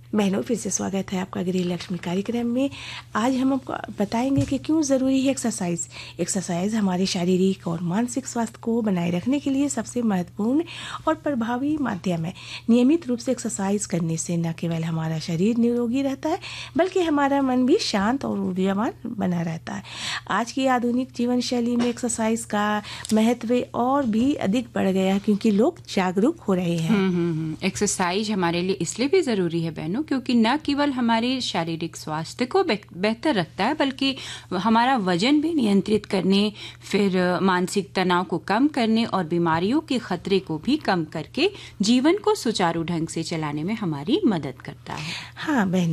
बहनों, फिर से स्वागत है आपका गृह लक्ष्मी कार्यक्रम में। आज हम आपको बताएंगे कि क्यों ज़रूरी है एक्सरसाइज। एक्सरसाइज हमारे शारीरिक और मानसिक स्वास्थ्य को बनाए रखने के लिए सबसे महत्वपूर्ण और प्रभावी माध्यम है। नियमित रूप से एक्सरसाइज करने से न केवल हमारा शरीर निरोगी रहता है, बल्कि हमारा मन भी शांत और ऊर्जावान बना रहता है। आज की आधुनिक जीवन शैली में एक्सरसाइज का महत्व और भी अधिक बढ़ गया है, क्योंकि लोग जागरूक हो रहे हैं। एक्सरसाइज हमारे लिए इसलिए भी ज़रूरी है बहनों, क्योंकि न केवल हमारे शारीरिक स्वास्थ्य को बेहतर रखता है, बल्कि हमारा वजन भी नियंत्रित करने, फिर मानसिक तनाव को कम करने और बीमारियों के खतरे को भी कम करके जीवन को सुचारू ढंग से चलाने में हमारी मदद करता है। हाँ बहनों,